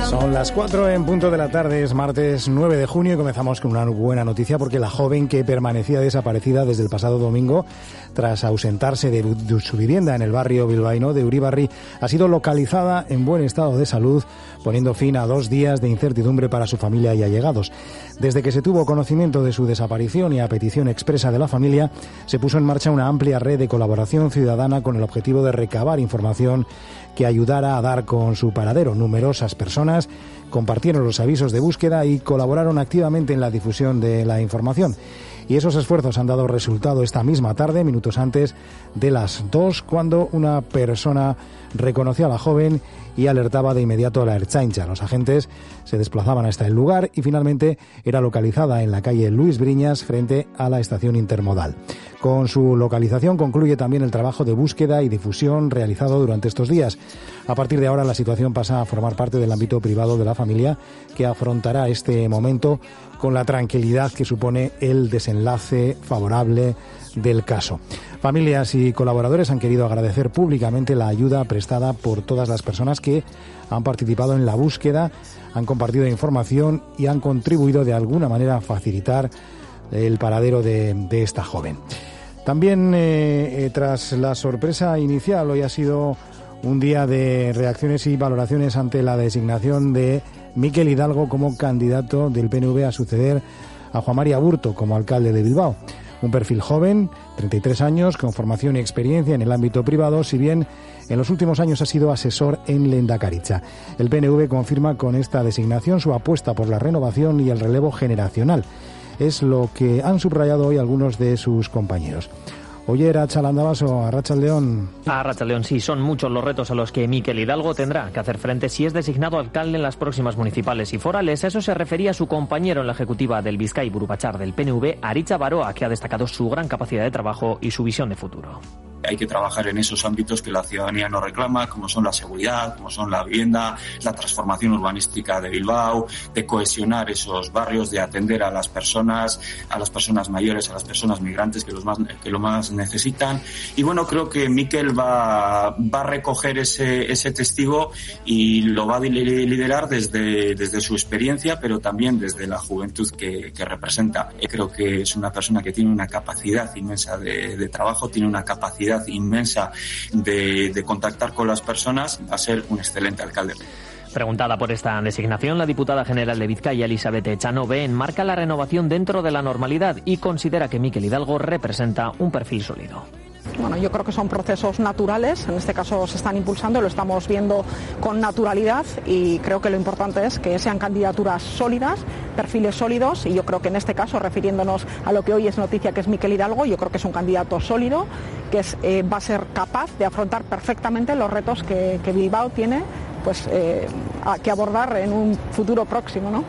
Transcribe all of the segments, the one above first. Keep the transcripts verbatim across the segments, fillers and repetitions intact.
Son las cuatro en punto de la tarde, es martes nueve de junio y comenzamos con una buena noticia porque la joven que permanecía desaparecida desde el pasado domingo tras ausentarse de, de su vivienda en el barrio bilbaíno de Uribarri ha sido localizada en buen estado de salud, poniendo fin a dos días de incertidumbre para su familia y allegados. Desde que se tuvo conocimiento de su desaparición y a petición expresa de la familia, se puso en marcha una amplia red de colaboración ciudadana con el objetivo de recabar información que ayudara a dar con su paradero. Numerosas personas compartieron los avisos de búsqueda y colaboraron activamente en la difusión de la información. Y esos esfuerzos han dado resultado esta misma tarde, minutos antes de las dos, cuando una persona reconoció a la joven y alertaba de inmediato a la Ertzaintza. Los agentes se desplazaban hasta el lugar y finalmente era localizada en la calle Luis Briñas frente a la estación intermodal. Con su localización concluye también el trabajo de búsqueda y difusión realizado durante estos días. A partir de ahora la situación pasa a formar parte del ámbito privado de la familia, que afrontará este momento con la tranquilidad que supone el desenlace favorable del caso. Familias y colaboradores han querido agradecer públicamente la ayuda prestada por todas las personas que han participado en la búsqueda, han compartido información y han contribuido de alguna manera a facilitar el paradero de, de esta joven. También, eh, eh, tras la sorpresa inicial, hoy ha sido un día de reacciones y valoraciones ante la designación de Mikel Hidalgo como candidato del P N V a suceder a Juan Mari Aburto como alcalde de Bilbao. Un perfil joven, treinta y tres años, con formación y experiencia en el ámbito privado, si bien en los últimos años ha sido asesor en Lehendakaritza. El P N V confirma con esta designación su apuesta por la renovación y el relevo generacional. Es lo que han subrayado hoy algunos de sus compañeros. Oye, Arratsaldeon, Arratsaldeon. Arratsaldeon, sí, son muchos los retos a los que Mikel Hidalgo tendrá que hacer frente si es designado alcalde en las próximas municipales y forales. A eso se refería su compañero en la ejecutiva del Bizkai Buru Batzar del P N V, Aritza Baroa, que ha destacado su gran capacidad de trabajo y su visión de futuro. Hay que trabajar en esos ámbitos que la ciudadanía nos reclama, como son la seguridad, como son la vivienda, la transformación urbanística de Bilbao, de cohesionar esos barrios, de atender a las personas, a las personas mayores, a las personas migrantes que, los más, que lo más necesitan. Y bueno, creo que Mikel va, va a recoger ese, ese testigo y lo va a liderar desde, desde su experiencia, pero también desde la juventud que, que representa. Creo que es una persona que tiene una capacidad inmensa de, de trabajo, tiene una capacidad inmensa de, de contactar con las personas, va a ser un excelente alcalde. Preguntada por esta designación, la diputada general de Bizkaia, Elizabeth Echanove, enmarca la renovación dentro de la normalidad y considera que Mikel Hidalgo representa un perfil sólido. Bueno, yo creo que son procesos naturales, en este caso se están impulsando, lo estamos viendo con naturalidad y creo que lo importante es que sean candidaturas sólidas, perfiles sólidos, y yo creo que en este caso, refiriéndonos a lo que hoy es noticia, que es Mikel Hidalgo, yo creo que es un candidato sólido, que es, eh, va a ser capaz de afrontar perfectamente los retos que, que Bilbao tiene pues, eh, a, que abordar en un futuro próximo, ¿no?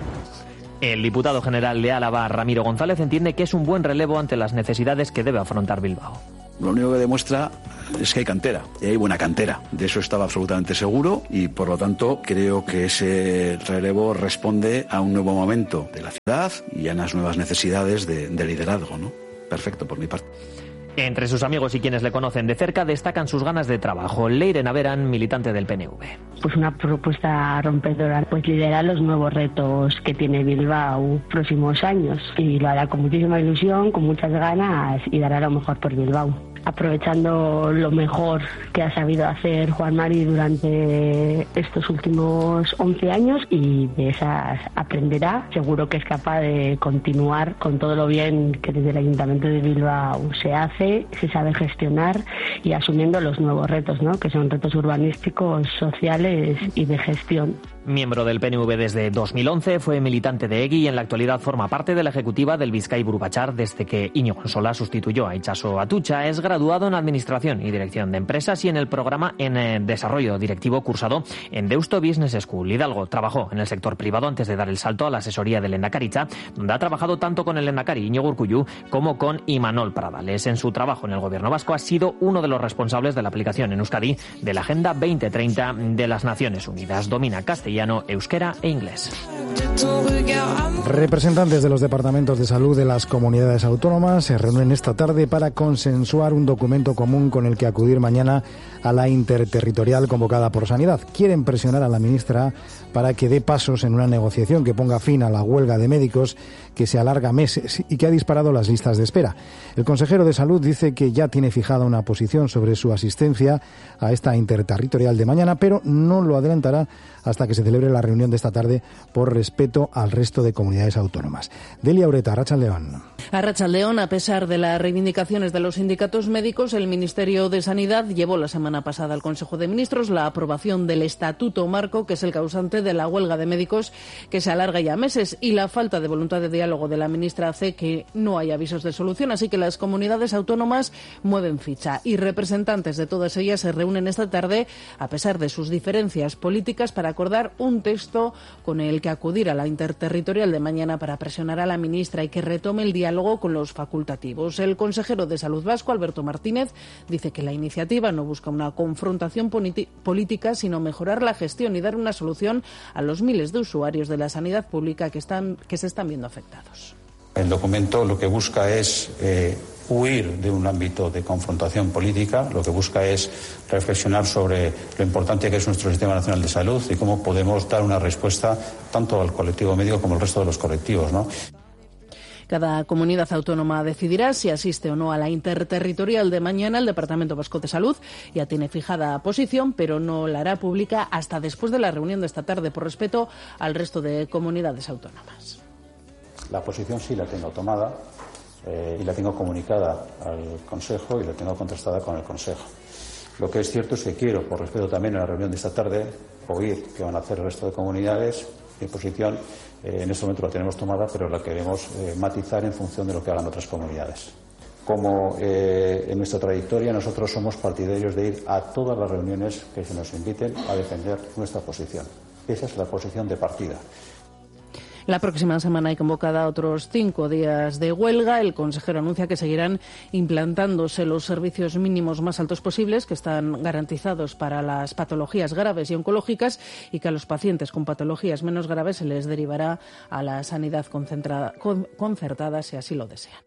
El diputado general de Álava, Ramiro González, entiende que es un buen relevo ante las necesidades que debe afrontar Bilbao. Lo único que demuestra es que hay cantera, y hay buena cantera. De eso estaba absolutamente seguro y, por lo tanto, creo que ese relevo responde a un nuevo momento de la ciudad y a unas nuevas necesidades de, de liderazgo, ¿no? Perfecto, por mi parte. Entre sus amigos y quienes le conocen de cerca destacan sus ganas de trabajo. Leire Naveran, militante del P N V. Pues una propuesta rompedora, pues liderar los nuevos retos que tiene Bilbao próximos años, y lo hará con muchísima ilusión, con muchas ganas, y dará lo mejor por Bilbao, aprovechando lo mejor que ha sabido hacer Juan Mari durante estos últimos once años, y de esas aprenderá. Seguro que es capaz de continuar con todo lo bien que desde el Ayuntamiento de Bilbao se hace, se sabe gestionar, y asumiendo los nuevos retos, ¿no?, que son retos urbanísticos, sociales y de gestión. Miembro del P N V desde dos mil once, fue militante de EGI y en la actualidad forma parte de la ejecutiva del Bizkai Buru Batzar desde que Íñigo Ansola sustituyó a Itxaso Atutxa. Es graduado en Administración y Dirección de Empresas y en el programa en eh, Desarrollo Directivo cursado en Deusto Business School. Hidalgo trabajó en el sector privado antes de dar el salto a la asesoría del Lehendakaritza, donde ha trabajado tanto con el Lehendakari Iñigo Urkullu como con Imanol Pradales. En su trabajo en el gobierno vasco ha sido uno de los responsables de la aplicación en Euskadi de la Agenda veinte treinta de las Naciones Unidas. Domina castellano, euskera e inglés. Representantes de los departamentos de salud de las comunidades autónomas se reúnen esta tarde para consensuar un documento común con el que acudir mañana a la interterritorial convocada por Sanidad. Quieren presionar a la ministra para que dé pasos en una negociación que ponga fin a la huelga de médicos que se alarga meses y que ha disparado las listas de espera. El consejero de Salud dice que ya tiene fijada una posición sobre su asistencia a esta interterritorial de mañana, pero no lo adelantará hasta que se celebre la reunión de esta tarde por respeto al resto de comunidades autónomas. Delia Ureta, Arratsaldeon. Arratsaldeon, a pesar de las reivindicaciones de los sindicatos médicos, el Ministerio de Sanidad llevó la semana pasada al Consejo de Ministros la aprobación del Estatuto Marco, que es el causante de la huelga de médicos que se alarga ya meses, y la falta de voluntad de diálogo de la ministra hace que no haya avisos de solución, así que las comunidades autónomas mueven ficha y representantes de todas ellas se reúnen esta tarde, a pesar de sus diferencias políticas, para acordar un texto con el que acudir a la interterritorial de mañana para presionar a la ministra y que retome el diálogo con los facultativos. El consejero de Salud vasco, Alberto Martínez, dice que la iniciativa no busca una confrontación política, sino mejorar la gestión y dar una solución a los miles de usuarios de la sanidad pública que están que se están viendo afectados. El documento lo que busca es eh, huir de un ámbito de confrontación política, lo que busca es reflexionar sobre lo importante que es nuestro Sistema Nacional de Salud y cómo podemos dar una respuesta tanto al colectivo médico como al resto de los colectivos, ¿no? Cada comunidad autónoma decidirá si asiste o no a la interterritorial de mañana. El Departamento Vasco de Salud ya tiene fijada posición, pero no la hará pública hasta después de la reunión de esta tarde, por respeto al resto de comunidades autónomas. La posición sí la tengo tomada eh, y la tengo comunicada al Consejo y la tengo contrastada con el Consejo. Lo que es cierto es que quiero, por respeto también a la reunión de esta tarde, oír qué van a hacer el resto de comunidades. Mi posición eh, en este momento la tenemos tomada, pero la queremos eh, matizar en función de lo que hagan otras comunidades. Como eh, en nuestra trayectoria nosotros somos partidarios de ir a todas las reuniones que se nos inviten a defender nuestra posición. Esa es la posición de partida. La próxima semana hay convocada otros cinco días de huelga. El consejero anuncia que seguirán implantándose los servicios mínimos más altos posibles, que están garantizados para las patologías graves y oncológicas, y que a los pacientes con patologías menos graves se les derivará a la sanidad concentrada, concertada si así lo desean.